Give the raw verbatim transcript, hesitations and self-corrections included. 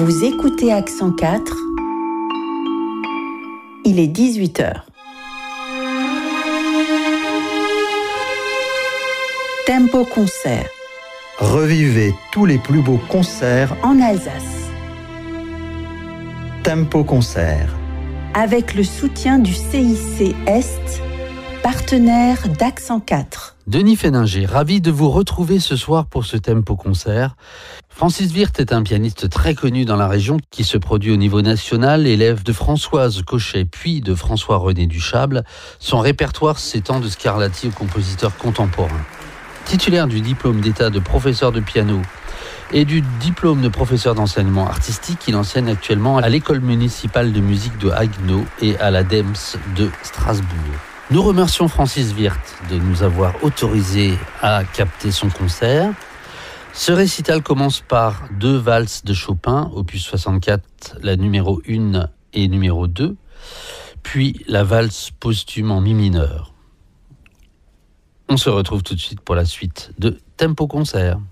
Vous écoutez Accent quatre. Il est dix-huit heures. Tempo Concert. Revivez tous les plus beaux concerts en Alsace. Tempo Concert. Avec le soutien du C I C Est, partenaire d'Accent quatre. Denis Féninger, ravi de vous retrouver ce soir pour ce Tempo Concert. Francis Wirth est un pianiste très connu dans la région qui se produit au niveau national, élève de Françoise Cochet puis de François-René Duchâble. Son répertoire s'étend de Scarlatti au compositeur contemporain. Titulaire du diplôme d'état de professeur de piano et du diplôme de professeur d'enseignement artistique, il enseigne actuellement à l'école municipale de musique de Haguenau et à la D E M S de Strasbourg. Nous remercions Francis Wirth de nous avoir autorisé à capter son concert. Ce récital commence par deux valses de Chopin, opus soixante-quatre, la numéro un et numéro deux, puis la valse posthume en mi mineur. On se retrouve tout de suite pour la suite de Tempo Concert.